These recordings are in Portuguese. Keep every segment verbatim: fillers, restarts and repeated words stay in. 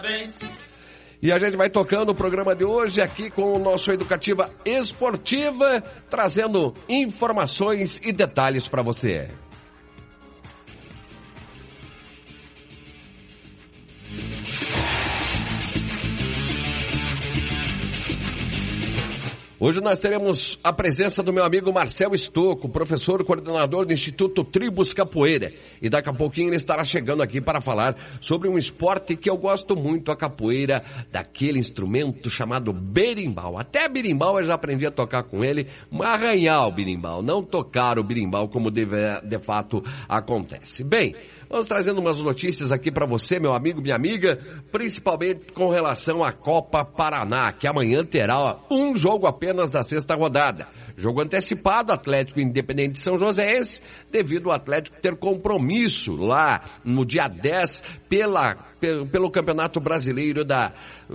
E a gente vai tocando o programa de hoje aqui com o nosso Educativa Esportiva, trazendo informações e detalhes para você. Hoje nós teremos a presença do meu amigo Marcel Stocco, professor coordenador do Instituto Tribus Capoeira. E daqui a pouquinho ele estará chegando aqui para falar sobre um esporte que eu gosto muito, a capoeira, daquele instrumento chamado berimbau. Até berimbau eu já aprendi a tocar com ele, arranhar o berimbau, não tocar o berimbau como de, de fato acontece. Bem, vamos trazendo umas notícias aqui para você, meu amigo, minha amiga, principalmente com relação à Copa Paraná, que amanhã terá um jogo apenas da sexta rodada. Jogo antecipado, Atlético Independente de São Joséense, devido ao Atlético ter compromisso lá no dia dez pela, pelo, pelo Campeonato Brasileiro da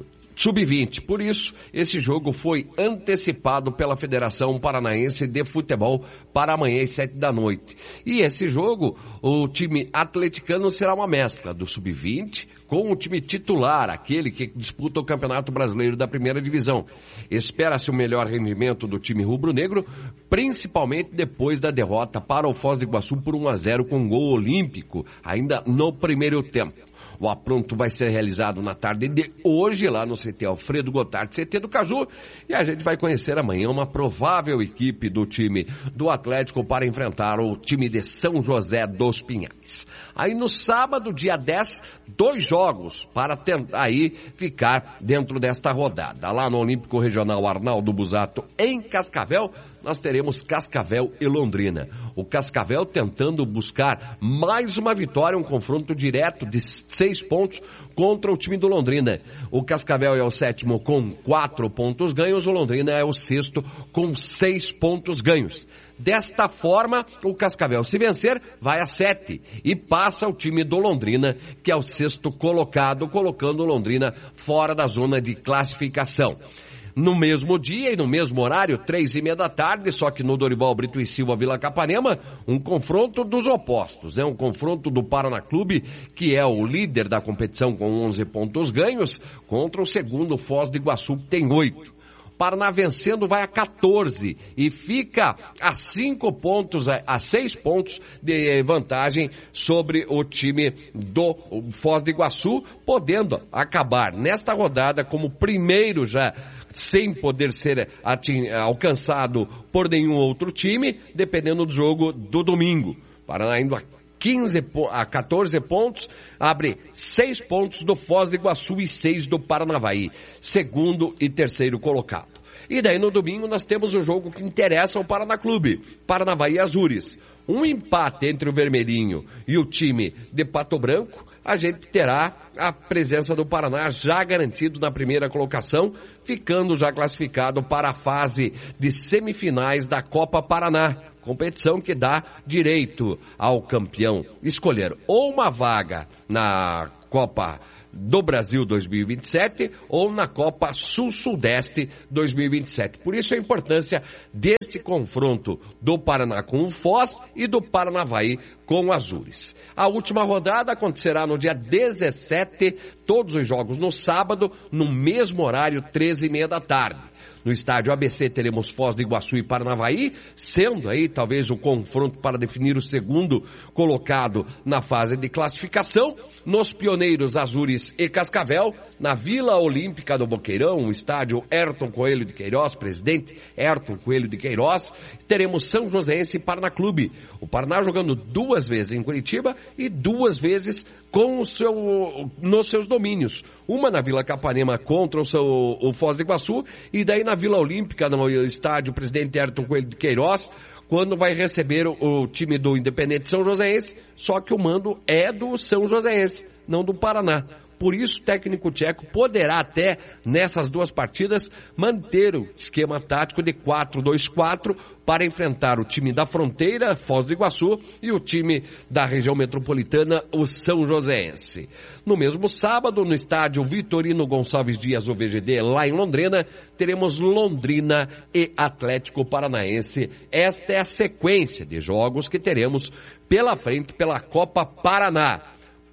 sub vinte. Por isso, esse jogo foi antecipado pela Federação Paranaense de Futebol para amanhã às sete da noite. E esse jogo, o time atleticano será uma mescla do sub vinte com o time titular, aquele que disputa o Campeonato Brasileiro da Primeira Divisão. Espera-se o melhor rendimento do time rubro-negro, principalmente depois da derrota para o Foz do Iguaçu por um a zero com gol olímpico, ainda no primeiro tempo. O apronto vai ser realizado na tarde de hoje, lá no C T Alfredo Gotardi, C T do Caju, e a gente vai conhecer amanhã uma provável equipe do time do Atlético para enfrentar o time de São José dos Pinhais. Aí no sábado, dia dez, dois jogos para tentar aí ficar dentro desta rodada. Lá no Olímpico Regional Arnaldo Busato, em Cascavel, nós teremos Cascavel e Londrina. O Cascavel tentando buscar mais uma vitória, um confronto direto de seis pontos contra o time do Londrina. O Cascavel é o sétimo com quatro pontos ganhos, o Londrina é o sexto com seis pontos ganhos. Desta forma, o Cascavel, se vencer, vai a sete e passa o time do Londrina, que é o sexto colocado, colocando o Londrina fora da zona de classificação. No mesmo dia e no mesmo horário, três e meia da tarde, só que no Dorival Brito e Silva Vila Capanema, um confronto dos opostos, é um confronto do Paraná Clube, que é o líder da competição com onze pontos ganhos, contra o segundo Foz do Iguaçu, que tem oito. Paraná vencendo vai a quatorze e fica a cinco pontos, a seis pontos de vantagem sobre o time do Foz do Iguaçu, podendo acabar nesta rodada como primeiro já, sem poder ser ating... alcançado por nenhum outro time, dependendo do jogo do domingo. Paraná indo a quinze, a quatorze pontos, abre seis pontos do Foz do Iguaçu e seis do Paranavaí, segundo e terceiro colocado. E daí no domingo nós temos o jogo que interessa ao Paraná Clube, Paranavaí e Azures. Um empate entre o Vermelhinho e o time de Pato Branco, a gente terá a presença do Paraná já garantido na primeira colocação, ficando já classificado para a fase de semifinais da Copa Paraná, competição que dá direito ao campeão escolher ou uma vaga na Copa do Brasil dois mil e vinte e sete ou na Copa Sul-Sudeste dois mil e vinte e sete. Por isso a importância deste confronto do Paraná com o Foz e do Paranavaí com o Azures. A última rodada acontecerá no dia dezessete, todos os jogos no sábado, no mesmo horário, treze e meia da tarde. No estádio A B C teremos Foz do Iguaçu e Paranavaí, sendo aí talvez o confronto para definir o segundo colocado na fase de classificação. Nos Pioneiros, Azures e Cascavel, na Vila Olímpica do Boqueirão, o estádio Ayrton Coelho de Queiroz, presidente Ayrton Coelho de Queiroz, teremos São Joséense e Paraná Clube. O Paraná jogando duas vezes em Curitiba e duas vezes com o seu, nos seus domínios. Uma na Vila Capanema contra o, seu, o Foz do Iguaçu e daí na Vila Olímpica, no estádio presidente Ayrton Coelho de Queiroz, quando vai receber o, o time do Independente São Joséense, só que o mando é do São Joséense, não do Paraná. Por isso, o técnico tcheco poderá até, nessas duas partidas, manter o esquema tático de quatro dois quatro para enfrentar o time da Fronteira, Foz do Iguaçu, e o time da região metropolitana, o São Joséense. No mesmo sábado, no estádio Vitorino Gonçalves Dias, o V G D, lá em Londrina, teremos Londrina e Atlético Paranaense. Esta é a sequência de jogos que teremos pela frente pela Copa Paraná.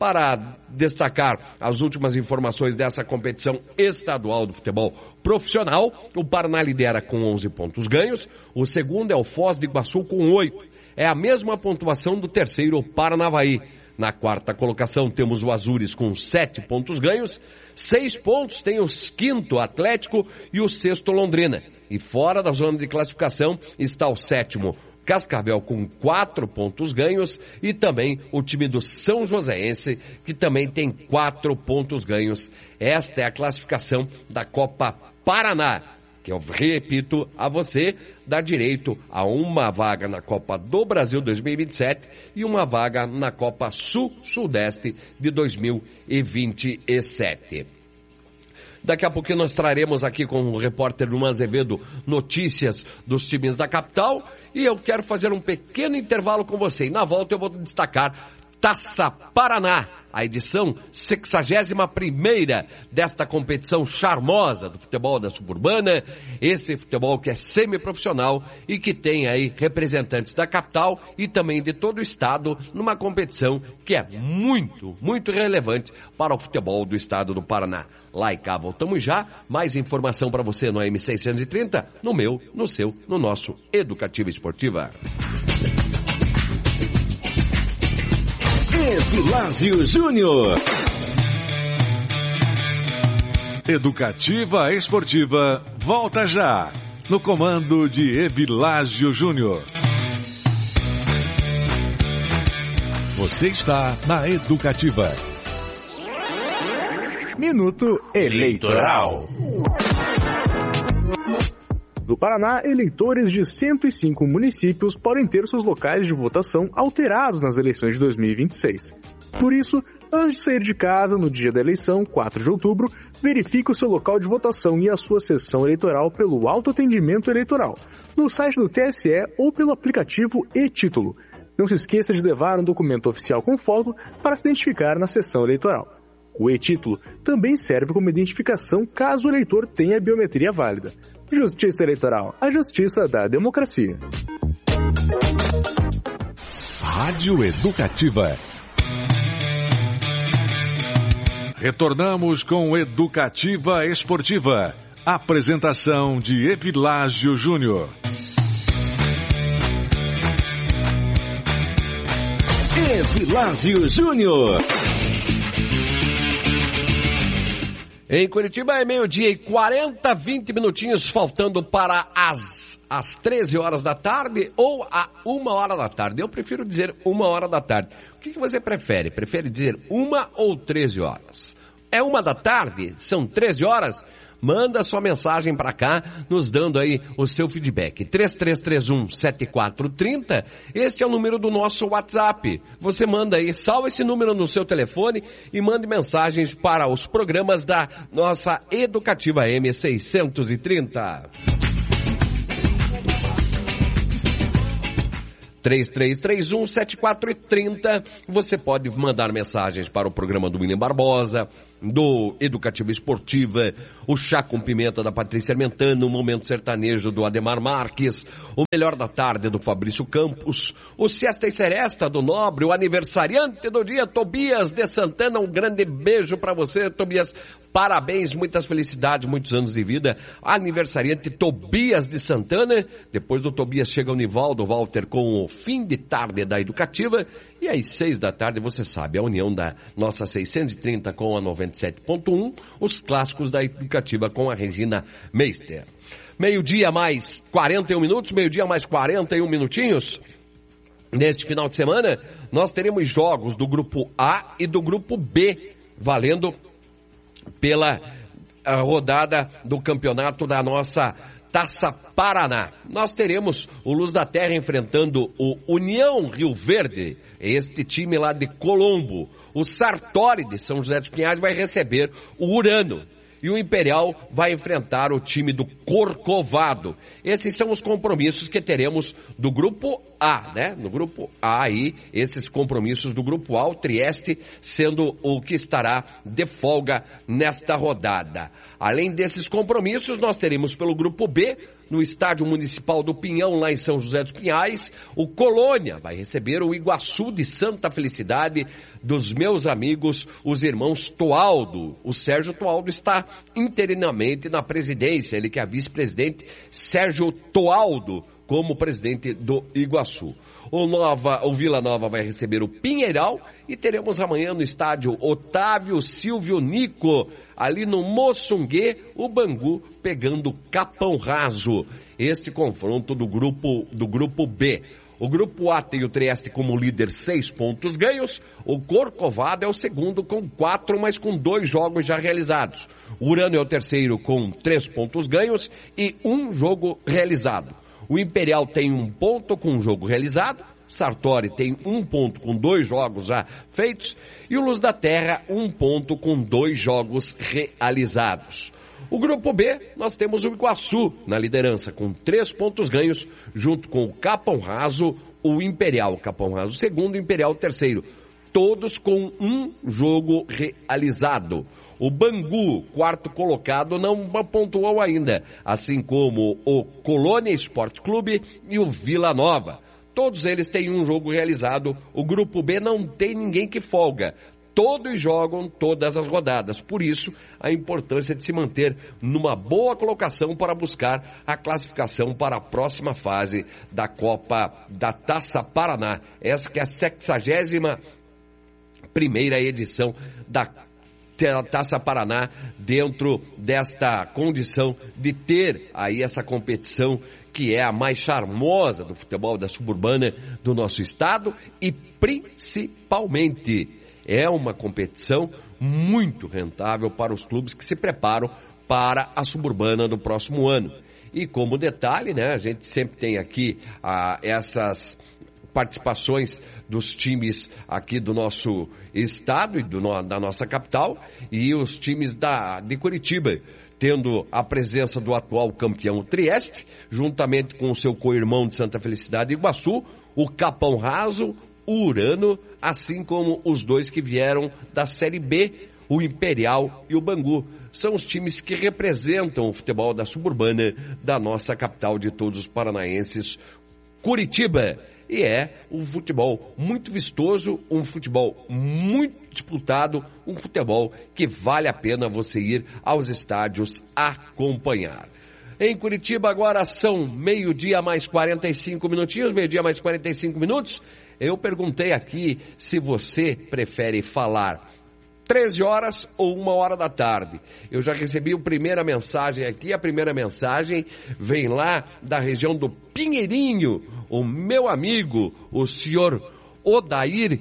para destacar as últimas informações dessa competição estadual do futebol profissional, o Paraná lidera com onze pontos ganhos, o segundo é o Foz do Iguaçu com oito. É a mesma pontuação do terceiro, o Paranavaí. Na quarta colocação temos o Azures com sete pontos ganhos, seis pontos tem o quinto Atlético e o sexto Londrina. E fora da zona de classificação está o sétimo Cascavel com quatro pontos ganhos e também o time do São Joséense, que também tem quatro pontos ganhos. Esta é a classificação da Copa Paraná, que eu repito a você, dá direito a uma vaga na Copa do Brasil dois mil e vinte e sete e uma vaga na Copa Sul-Sudeste de dois mil e vinte e sete. Daqui a pouquinho nós traremos aqui com o repórter Luan Azevedo notícias dos times da capital e eu quero fazer um pequeno intervalo com você. E na volta eu vou destacar Taça Paraná, a edição sexagésima primeira desta competição charmosa do futebol da suburbana, esse futebol que é semiprofissional e que tem aí representantes da capital e também de todo o estado numa competição que é muito, muito relevante para o futebol do estado do Paraná. Lá e cá, voltamos já. Mais informação para você no A M seiscentos e trinta, no meu, no seu, no nosso Educativa Esportiva. Evilásio Júnior. Educativa Esportiva volta já, no comando de Evilásio Júnior. Você está na Educativa. Minuto Eleitoral. No Paraná, eleitores de cento e cinco municípios podem ter seus locais de votação alterados nas eleições de dois mil e vinte e seis. Por isso, antes de sair de casa no dia da eleição, quatro de outubro, verifique o seu local de votação e a sua sessão eleitoral pelo autoatendimento eleitoral, no site do T S E ou pelo aplicativo e-Título. Não se esqueça de levar um documento oficial com foto para se identificar na sessão eleitoral. O e-Título também serve como identificação caso o eleitor tenha biometria válida. Justiça Eleitoral, a justiça da democracia. Rádio Educativa. Retornamos com Educativa Esportiva. Apresentação de Evilásio Júnior. Evilásio Júnior. Em Curitiba é meio-dia e quarenta, vinte minutinhos, faltando para as, as treze horas da tarde ou a uma hora da tarde. Eu prefiro dizer uma hora da tarde. O que, que você prefere? Prefere dizer uma ou treze horas? É uma da tarde? São treze horas? Manda sua mensagem para cá, nos dando aí o seu feedback. três três três um, sete quatro três zero, este é o número do nosso WhatsApp. Você manda aí, salva esse número no seu telefone e mande mensagens para os programas da nossa Educativa M seiscentos e trinta. três três três um, sete quatro três zero. Você pode mandar mensagens para o programa do William Barbosa, do Educativa Esportiva, o Chá com Pimenta da Patrícia Armentano, o Momento Sertanejo do Ademar Marques, o Melhor da Tarde do Fabrício Campos, o Siesta e Seresta do Nobre, o aniversariante do dia, Tobias de Santana. Um grande beijo para você, Tobias. Parabéns, muitas felicidades, muitos anos de vida. Aniversariante Tobias de Santana. Depois do Tobias chega o Nivaldo Walter com o Fim de Tarde da Educativa. E às seis da tarde, você sabe, a união da nossa seiscentos e trinta com a noventa e sete ponto um, os clássicos da Educativa com a Regina Meister. Meio-dia mais quarenta e um minutos, meio-dia mais quarenta e um minutinhos. Neste final de semana, nós teremos jogos do Grupo A e do Grupo B, valendo pela rodada do campeonato da nossa Taça Paraná. Nós teremos o Luz da Terra enfrentando o União Rio Verde, este time lá de Colombo. O Sartori de São José dos Pinhais vai receber o Urano. E o Imperial vai enfrentar o time do Corcovado. Esses são os compromissos que teremos do Grupo A, né? No grupo A aí, esses compromissos do grupo A, o Trieste sendo o que estará de folga nesta rodada. Além desses compromissos, nós teremos pelo grupo B, no Estádio Municipal do Pinhão, lá em São José dos Pinhais, o Colônia vai receber o Iguaçu de Santa Felicidade dos meus amigos, os irmãos Toaldo. O Sérgio Toaldo está interinamente na presidência, ele que é vice-presidente, Sérgio Toaldo, como presidente do Iguaçu. O, Nova, o Vila Nova vai receber o Pinheiral e teremos amanhã no estádio Otávio Silvio Nico, ali no Moçungue, o Bangu pegando Capão Raso. Este confronto do grupo, do grupo B. O grupo A tem o Trieste como líder, seis pontos ganhos. O Corcovado é o segundo com quatro, mas com dois jogos já realizados. O Urano é o terceiro com três pontos ganhos e um jogo realizado. O Imperial tem um ponto com um jogo realizado, Sartori tem um ponto com dois jogos já feitos e o Luz da Terra um ponto com dois jogos realizados. O grupo B, nós temos o Iguaçu na liderança com três pontos ganhos, junto com o Capão Raso, o Imperial, Capão Raso segundo, o Imperial terceiro, todos com um jogo realizado. O Bangu, quarto colocado, não pontuou ainda, assim como o Colônia Esporte Clube e o Vila Nova. Todos eles têm um jogo realizado. O grupo B não tem ninguém que folga. Todos jogam todas as rodadas. Por isso, a importância de se manter numa boa colocação para buscar a classificação para a próxima fase da Copa da Taça Paraná. Essa que é a sexagésima primeira edição da Taça Paraná, dentro desta condição de ter aí essa competição que é a mais charmosa do futebol da suburbana do nosso estado e principalmente é uma competição muito rentável para os clubes que se preparam para a suburbana do próximo ano. E como detalhe, né, a gente sempre tem aqui ah, essas participações dos times aqui do nosso estado e do, da nossa capital e os times da, de Curitiba, tendo a presença do atual campeão Trieste, juntamente com o seu co-irmão de Santa Felicidade Iguaçu, o Capão Raso, o Urano, assim como os dois que vieram da Série B, o Imperial e o Bangu. São os times que representam o futebol da suburbana da nossa capital de todos os paranaenses, Curitiba. E é um futebol muito vistoso, um futebol muito disputado, um futebol que vale a pena você ir aos estádios acompanhar. Em Curitiba agora são meio-dia mais quarenta e cinco minutinhos, meio-dia mais quarenta e cinco minutos. Eu perguntei aqui se você prefere falar treze horas ou uma hora da tarde. Eu já recebi a primeira mensagem aqui, a primeira mensagem vem lá da região do Pinheirinho, o meu amigo, o senhor Odair,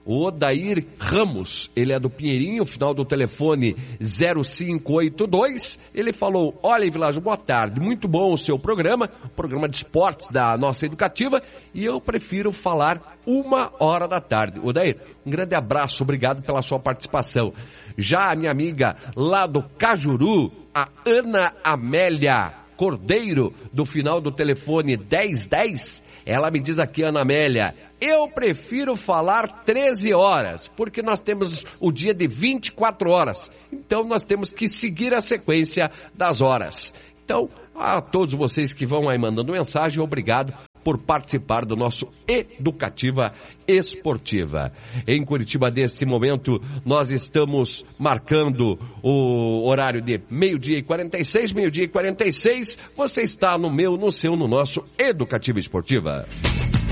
Odair Ramos, ele é do Pinheirinho, final do telefone zero cinco oito dois, ele falou: olha, Vilásio, boa tarde, muito bom o seu programa, programa de esportes da nossa educativa, e eu prefiro falar uma hora da tarde. Odair, um grande abraço, obrigado pela sua participação. Já a minha amiga lá do Cajuru, a Ana Amélia Cordeiro, do final do telefone dez dez, ela me diz aqui, Ana Amélia, eu prefiro falar treze horas, porque nós temos o dia de vinte e quatro horas, então nós temos que seguir a sequência das horas. Então, a todos vocês que vão aí mandando mensagem, obrigado por participar do nosso Educativa Esportiva. Em Curitiba, neste momento, nós estamos marcando o horário de meio-dia e quarenta e seis, meio-dia e quarenta e seis. Você está no meu, no seu, no nosso Educativa Esportiva.